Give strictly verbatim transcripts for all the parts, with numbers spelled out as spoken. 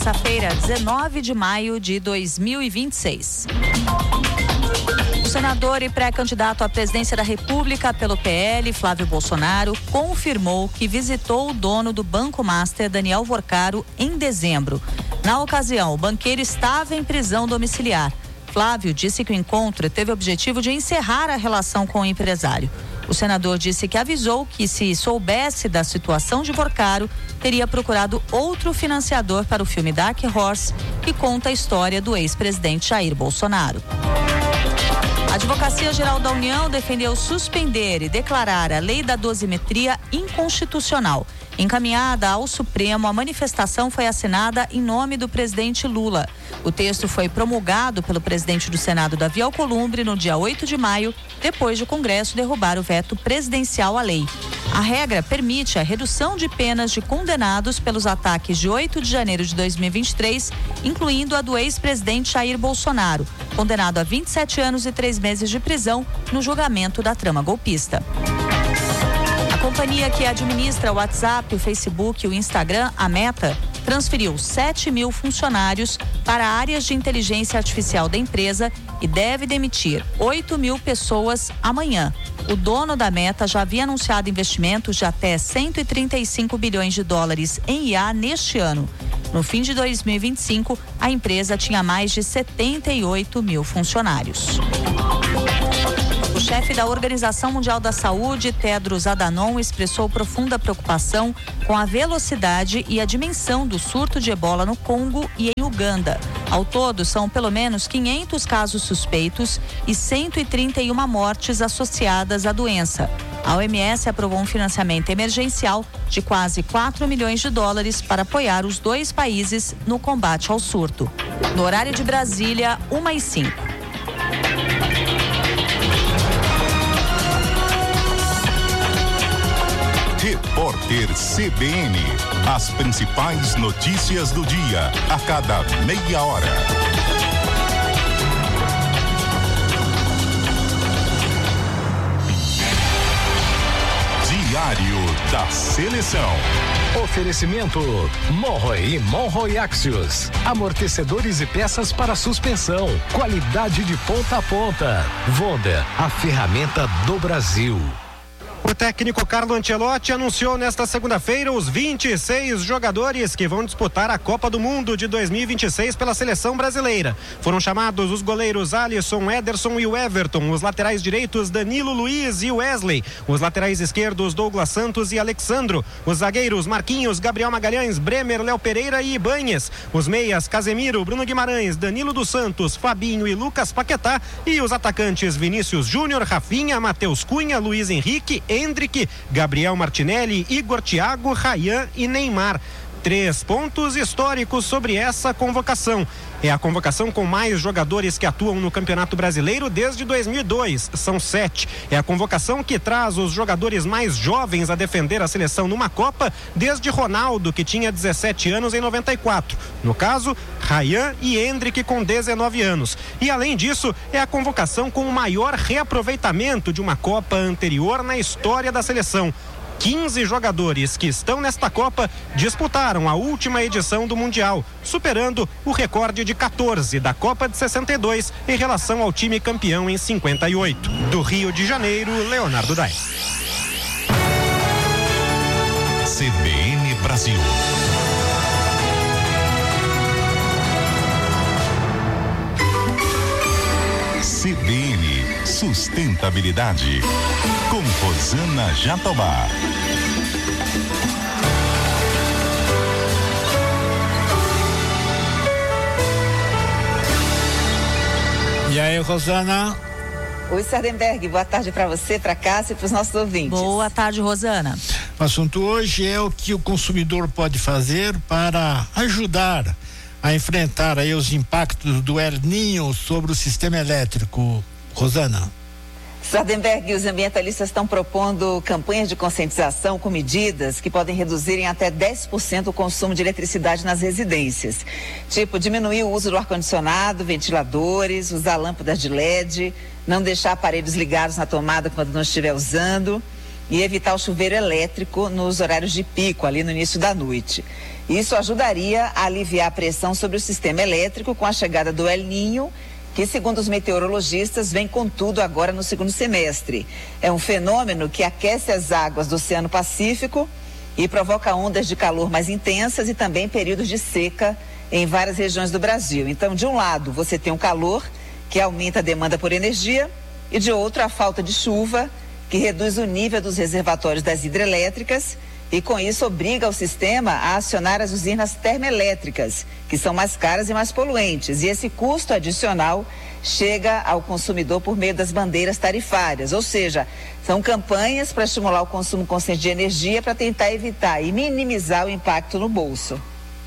terça-feira, dezenove de maio de dois mil e vinte e seis. O senador e pré-candidato à presidência da República pelo P L, Flávio Bolsonaro, confirmou que visitou o dono do Banco Master, Daniel Vorcaro, em dezembro. Na ocasião, o banqueiro estava em prisão domiciliar. Flávio disse que o encontro teve o objetivo de encerrar a relação com o empresário. O senador disse que avisou que, se soubesse da situação de Vorcaro, teria procurado outro financiador para o filme Dark Horse, que conta a história do ex-presidente Jair Bolsonaro. A Advocacia Geral da União defendeu suspender e declarar a lei da dosimetria inconstitucional. Encaminhada ao Supremo, a manifestação foi assinada em nome do presidente Lula. O texto foi promulgado pelo presidente do Senado, Davi Alcolumbre, no dia oito de maio, depois de o Congresso derrubar o veto presidencial à lei. A regra permite a redução de penas de condenados pelos ataques de oito de janeiro de dois mil e vinte e três, incluindo a do ex-presidente Jair Bolsonaro, condenado a vinte e sete anos e três meses de prisão no julgamento da trama golpista. A companhia que administra o WhatsApp, o Facebook e o Instagram, a Meta, transferiu sete mil funcionários para áreas de inteligência artificial da empresa e deve demitir oito mil pessoas amanhã. O dono da Meta já havia anunciado investimentos de até cento e trinta e cinco bilhões de dólares em I A neste ano. No fim de dois mil e vinte e cinco, a empresa tinha mais de setenta e oito mil funcionários. O chefe da Organização Mundial da Saúde, Tedros Adhanom, expressou profunda preocupação com a velocidade e a dimensão do surto de ebola no Congo e em Uganda. Ao todo, são pelo menos quinhentos casos suspeitos e cento e trinta e uma mortes associadas à doença. A O M S aprovou um financiamento emergencial de quase quatro milhões de dólares para apoiar os dois países no combate ao surto. No horário de Brasília, uma e cinco. Repórter C B N. As principais notícias do dia, a cada meia hora. Diário da Seleção. Oferecimento Monroe e Monroe Axios. Amortecedores e peças para suspensão. Qualidade de ponta a ponta. Vonda, a ferramenta do Brasil. O técnico Carlo Ancelotti anunciou nesta segunda-feira os vinte e seis jogadores que vão disputar a Copa do Mundo de dois mil e vinte e seis pela seleção brasileira. Foram chamados os goleiros Alisson, Ederson e o Everton, os laterais direitos Danilo, Luiz e Wesley, os laterais esquerdos Douglas Santos e Alexandro, os zagueiros Marquinhos, Gabriel Magalhães, Bremer, Léo Pereira e Ibanhes, os meias Casemiro, Bruno Guimarães, Danilo dos Santos, Fabinho e Lucas Paquetá e os atacantes Vinícius Júnior, Rafinha, Matheus Cunha, Luiz Henrique, Hendrick, Gabriel Martinelli, Igor Thiago, Rayán e Neymar. Três pontos históricos sobre essa convocação. É a convocação com mais jogadores que atuam no Campeonato Brasileiro desde dois mil e dois. São sete. É a convocação que traz os jogadores mais jovens a defender a seleção numa Copa desde Ronaldo, que tinha dezessete anos em noventa e quatro. No caso, Rayán e Hendrick com dezenove anos. E além disso, é a convocação com o maior reaproveitamento de uma Copa anterior na história da seleção. quinze jogadores que estão nesta Copa disputaram a última edição do Mundial, superando o recorde de quatorze da Copa de sessenta e dois em relação ao time campeão em cinquenta e oito. Do Rio de Janeiro, Leonardo Dai. C B N Brasil. C B N Sustentabilidade, com Rosana Jatobá. E aí, Rosana? Oi, Sardenberg, boa tarde para você, para Cássia e para os nossos ouvintes. Boa tarde, Rosana. O assunto hoje é o que o consumidor pode fazer para ajudar a enfrentar aí os impactos do El Niño sobre o sistema elétrico. Rosana. Sardenberg e os ambientalistas estão propondo campanhas de conscientização com medidas que podem reduzir em até dez por cento o consumo de eletricidade nas residências. Tipo, diminuir o uso do ar-condicionado, ventiladores, usar lâmpadas de L E D, não deixar aparelhos ligados na tomada quando não estiver usando. e evitar o chuveiro elétrico nos horários de pico, ali no início da noite. Isso ajudaria a aliviar a pressão sobre o sistema elétrico com a chegada do El Niño, que, segundo os meteorologistas, vem com tudo agora no segundo semestre. É um fenômeno que aquece as águas do Oceano Pacífico e provoca ondas de calor mais intensas e também períodos de seca em várias regiões do Brasil. Então, de um lado, você tem um calor que aumenta a demanda por energia e, de outro, a falta de chuva, que reduz o nível dos reservatórios das hidrelétricas e, com isso, obriga o sistema a acionar as usinas termoelétricas, que são mais caras e mais poluentes. E esse custo adicional chega ao consumidor por meio das bandeiras tarifárias, ou seja, são campanhas para estimular o consumo consciente de energia para tentar evitar e minimizar o impacto no bolso.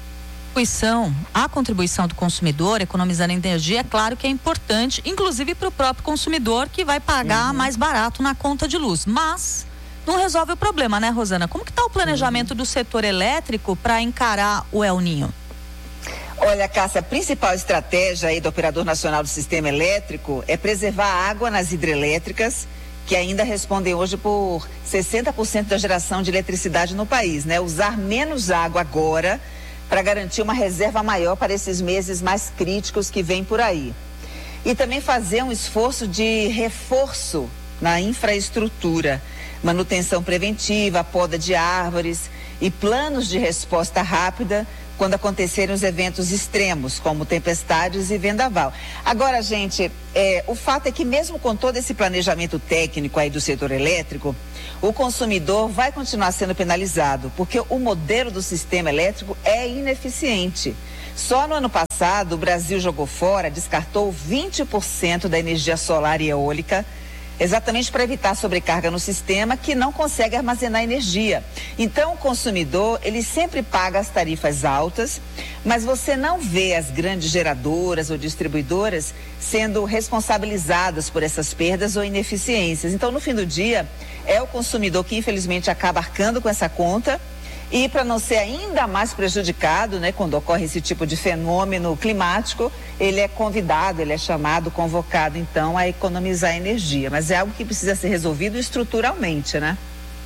A contribuição do consumidor economizando energia, é claro que é importante, inclusive para o próprio consumidor, que vai pagar uhum. mais barato na conta de luz, mas não resolve o problema, né, Rosana? Como que está o planejamento uhum. do setor elétrico para encarar o El Niño? Olha, Cássia, a principal estratégia aí do Operador Nacional do Sistema Elétrico é preservar a água nas hidrelétricas, que ainda respondem hoje por sessenta por cento da geração de eletricidade no país, né? Usar menos água agora para garantir uma reserva maior para esses meses mais críticos que vêm por aí. E também fazer um esforço de reforço na infraestrutura, manutenção preventiva, poda de árvores e planos de resposta rápida quando acontecerem os eventos extremos, como tempestades e vendaval. Agora, gente, é, o fato é que mesmo com todo esse planejamento técnico aí do setor elétrico, o consumidor vai continuar sendo penalizado, porque o modelo do sistema elétrico é ineficiente. Só no ano passado, o Brasil jogou fora, descartou vinte por cento da energia solar e eólica, exatamente para evitar sobrecarga no sistema que não consegue armazenar energia. Então, o consumidor, ele sempre paga as tarifas altas, mas você não vê as grandes geradoras ou distribuidoras sendo responsabilizadas por essas perdas ou ineficiências. Então, no fim do dia, é o consumidor que, infelizmente, acaba arcando com essa conta. E para não ser ainda mais prejudicado, né, quando ocorre esse tipo de fenômeno climático, ele é convidado, ele é chamado, convocado, então, a economizar energia. Mas é algo que precisa ser resolvido estruturalmente, né?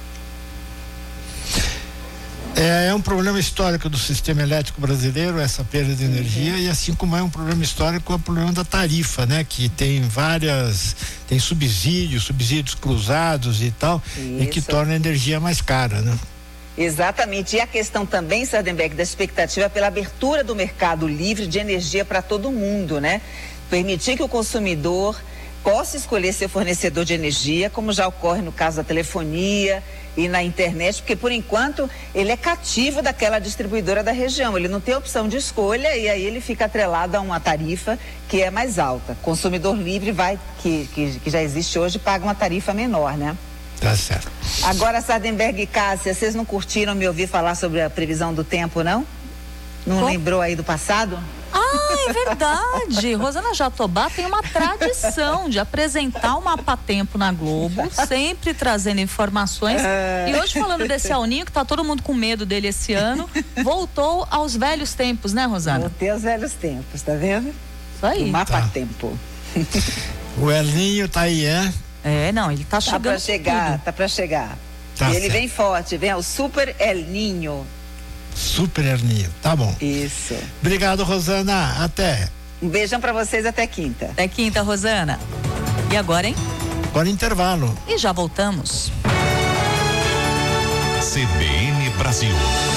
É, é um problema histórico do sistema elétrico brasileiro, essa perda de energia, uhum. e assim como é um problema histórico, é o problema da tarifa, né? Que tem várias, tem subsídios, subsídios cruzados e tal, Isso. e que torna a energia mais cara, né? Exatamente, e a questão também, Sardenberg, da expectativa pela abertura do mercado livre de energia para todo mundo, né? Permitir que o consumidor possa escolher seu fornecedor de energia, como já ocorre no caso da telefonia e na internet, porque por enquanto ele é cativo daquela distribuidora da região, ele não tem opção de escolha e aí ele fica atrelado a uma tarifa que é mais alta. Consumidor livre vai, que, que, que já existe hoje, paga uma tarifa menor, né? Tá certo. Agora, Sardenberg e Cássia, vocês não curtiram me ouvir falar sobre a previsão do tempo, não? Não Bom. lembrou aí do passado? Ah, é verdade. Rosana Jatobá tem uma tradição de apresentar o mapa-tempo na Globo, sempre trazendo informações. Ah. E hoje, falando desse El Niño, que tá todo mundo com medo dele esse ano, voltou aos velhos tempos, né, Rosana? Voltei aos velhos tempos, tá vendo? Isso aí. O mapa-tempo. Tá. O El Niño tá aí, é? É, não, ele tá chegando. Tá pra chegar, tudo. tá pra chegar. Tá e ele certo. vem forte, vem o Super El Niño. Super El Niño, tá bom. Isso. Obrigado, Rosana, até. Um beijão pra vocês, até quinta. Até quinta, Rosana. E agora, hein? Agora intervalo. E já voltamos. C B N Brasil.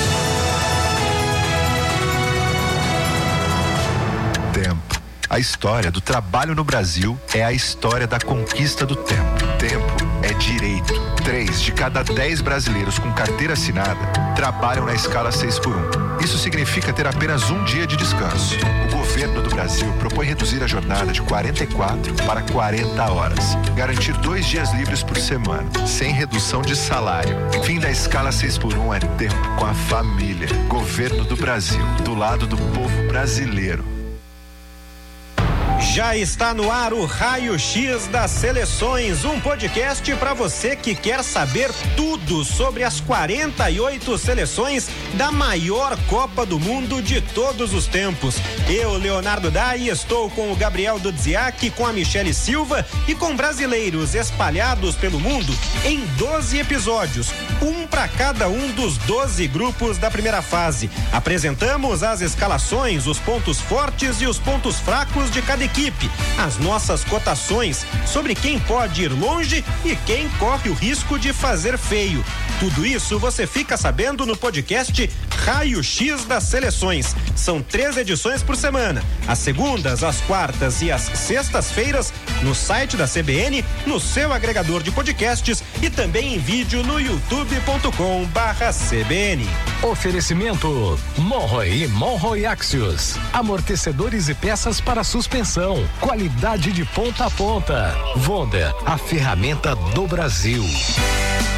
Tempo. A história do trabalho no Brasil é a história da conquista do tempo. Tempo é direito. Três de cada dez brasileiros com carteira assinada trabalham na escala seis por um. Isso significa ter apenas um dia de descanso. O governo do Brasil propõe reduzir a jornada de quarenta e quatro para quarenta horas. Garantir dois dias livres por semana, sem redução de salário. Fim da escala seis por um é tempo com a família. Governo do Brasil, do lado do povo brasileiro. Já está no ar o Raio X das Seleções, um podcast para você que quer saber tudo sobre as quarenta e oito seleções da maior Copa do Mundo de todos os tempos. Eu, Leonardo Dai, estou com o Gabriel Dudziak, com a Michele Silva e com brasileiros espalhados pelo mundo em doze episódios, um para cada um dos doze grupos da primeira fase. Apresentamos as escalações, os pontos fortes e os pontos fracos de cada equipe, as nossas cotações sobre quem pode ir longe e quem corre o risco de fazer feio. Tudo isso você fica sabendo no podcast Raio X das Seleções. São três edições por semana, às segundas, às quartas e às sextas-feiras, no site da C B N, no seu agregador de podcasts e também em vídeo no youtube ponto com barra C B N. Oferecimento Monroe e Monroe Axios, amortecedores e peças para suspensão, qualidade de ponta a ponta. Wonder, a ferramenta do Brasil.